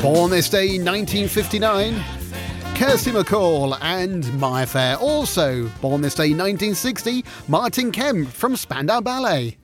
Born this day 1959, Kirsty MacColl and My Affair. Also born this day 1960, Martin Kemp from Spandau Ballet.